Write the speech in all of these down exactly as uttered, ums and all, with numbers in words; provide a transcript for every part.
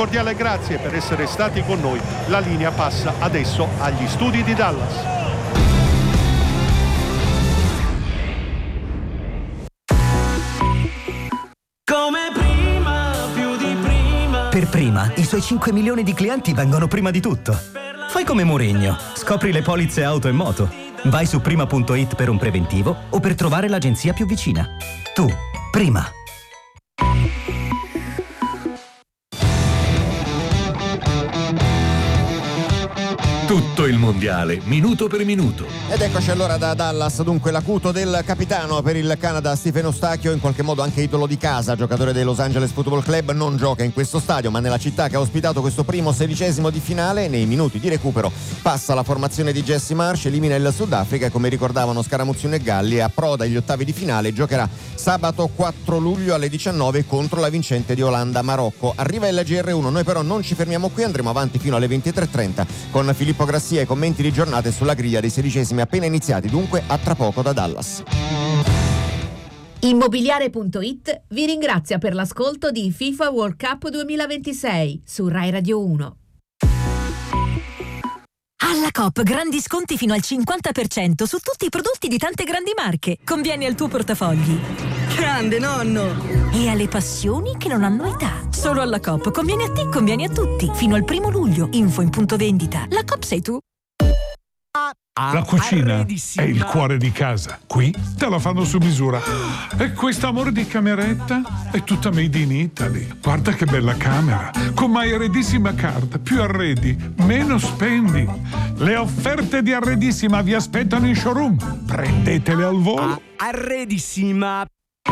cordiale grazie per essere stati con noi. La linea passa adesso agli studi di Dallas. Come prima, più di prima. Per Prima, i suoi cinque milioni di clienti vengono prima di tutto. Fai come Mourinho, scopri le polizze auto e moto. Vai su prima punto it per un preventivo o per trovare l'agenzia più vicina. Tu, Prima. Tutto il mondiale, minuto per minuto. Ed eccoci allora da Dallas, dunque l'acuto del capitano per il Canada Stephen Eustachio, in qualche modo anche idolo di casa, giocatore dei Los Angeles Football Club, non gioca in questo stadio ma nella città che ha ospitato questo primo sedicesimo di finale. Nei minuti di recupero passa la formazione di Jesse Marsch, elimina il Sudafrica e, come ricordavano Scaramuzzino e Galli, approda agli ottavi di finale. Giocherà sabato quattro luglio alle diciannove contro la vincente di Olanda-Marocco. Arriva il G R uno, noi però non ci fermiamo qui, andremo avanti fino alle ventitré e trenta con Filippo Grassia e commenti di giornate sulla griglia dei sedicesimi appena iniziati, dunque a tra poco da Dallas. Immobiliare punto it vi ringrazia per l'ascolto di FIFA World Cup duemilaventisei su Rai Radio uno. Alla Coop grandi sconti fino al cinquanta per cento su tutti i prodotti di tante grandi marche. Convieni al tuo portafogli. Grande nonno! E alle passioni che non hanno età. Solo alla Coop conviene a te, conviene a tutti. Fino al primo luglio. Info in punto vendita. La Coop sei tu. La cucina è il cuore di casa. Qui te la fanno su misura. E questo amore di cameretta è tutta made in Italy. Guarda che bella camera. Con My Arredissima Card. Più arredi, meno spendi. Le offerte di Arredissima vi aspettano in showroom. Prendetele al volo. Arredissima.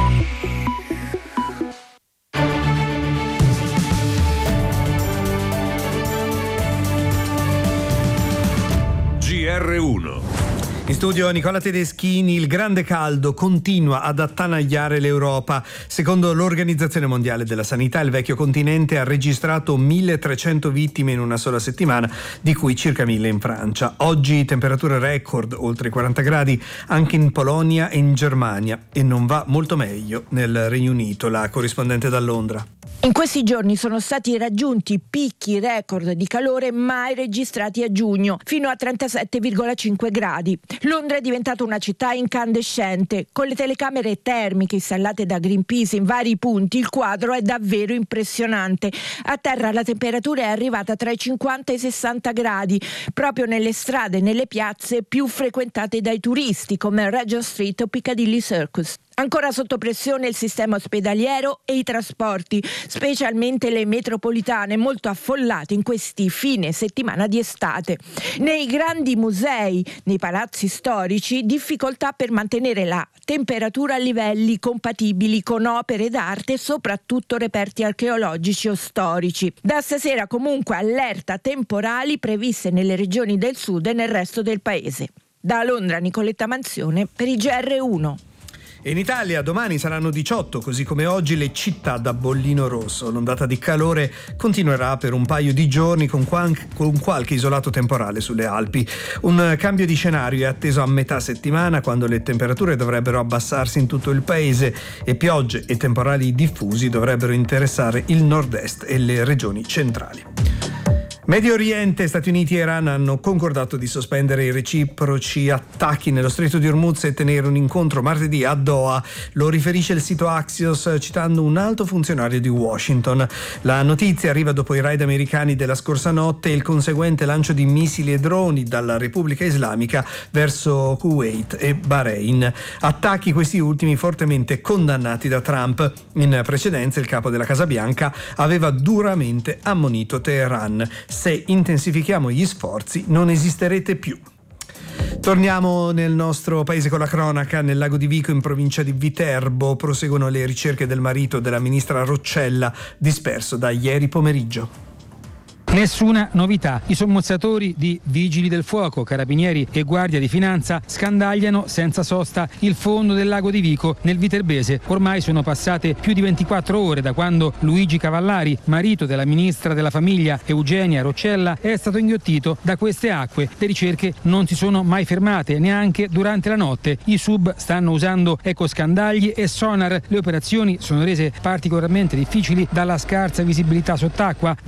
G R uno. In studio Nicola Tedeschini. Il grande caldo continua ad attanagliare l'Europa. Secondo l'Organizzazione Mondiale della Sanità, il vecchio continente ha registrato milletrecento vittime in una sola settimana, di cui circa mille in Francia. Oggi temperature record, oltre i quaranta gradi, anche in Polonia e in Germania, e non va molto meglio nel Regno Unito. La corrispondente da Londra. In questi giorni sono stati raggiunti picchi record di calore mai registrati a giugno, fino a trentasette virgola cinque gradi. Londra è diventata una città incandescente. Con le telecamere termiche installate da Greenpeace in vari punti, il quadro è davvero impressionante. A terra la temperatura è arrivata tra i cinquanta e i sessanta gradi, proprio nelle strade e nelle piazze più frequentate dai turisti, come Regent Street o Piccadilly Circus. Ancora sotto pressione il sistema ospedaliero e i trasporti, specialmente le metropolitane, molto affollate in questi fine settimana di estate. Nei grandi musei, nei palazzi storici, difficoltà per mantenere la temperatura a livelli compatibili con opere d'arte e soprattutto reperti archeologici o storici. Da stasera comunque allerta temporali previste nelle regioni del sud e nel resto del paese. Da Londra Nicoletta Manzione per il G R uno. In Italia domani saranno diciotto, così come oggi, le città da bollino rosso. L'ondata di calore continuerà per un paio di giorni con, qual- con qualche isolato temporale sulle Alpi. Un cambio di scenario è atteso a metà settimana, quando le temperature dovrebbero abbassarsi in tutto il paese e piogge e temporali diffusi dovrebbero interessare il nord-est e le regioni centrali. Medio Oriente, Stati Uniti e Iran hanno concordato di sospendere i reciproci attacchi nello Stretto di Hormuz e tenere un incontro martedì a Doha. Lo riferisce il sito Axios citando un alto funzionario di Washington. La notizia arriva dopo i raid americani della scorsa notte e il conseguente lancio di missili e droni dalla Repubblica Islamica verso Kuwait e Bahrain. Attacchi questi ultimi fortemente condannati da Trump. In precedenza il capo della Casa Bianca aveva duramente ammonito Teheran: se intensifichiamo gli sforzi non esisterete più. Torniamo nel nostro paese con la cronaca. Nel lago di Vico, in provincia di Viterbo, proseguono le ricerche del marito della ministra Roccella, disperso da ieri pomeriggio. Nessuna novità. I sommozzatori di Vigili del Fuoco, Carabinieri e Guardia di Finanza scandagliano senza sosta il fondo del lago di Vico nel Viterbese. Ormai sono passate più di ventiquattro ore da quando Luigi Cavallari, marito della ministra della famiglia Eugenia Roccella, è stato inghiottito da queste acque. Le ricerche non si sono mai fermate, neanche durante la notte. I sub stanno usando ecoscandagli e sonar. Le operazioni sono rese particolarmente difficili dalla scarsa visibilità sott'acqua,